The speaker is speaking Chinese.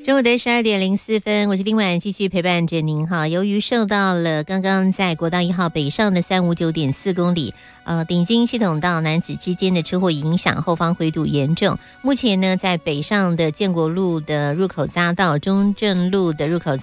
中午的12:04，我是丁婉，继续陪伴着您哈。由于受到了刚刚在国道1号北上的359.4公里顶金系统到楠梓之间的车祸影响，后方回堵严重。目前呢，在北上的建国路的入口匝道、中正路的入口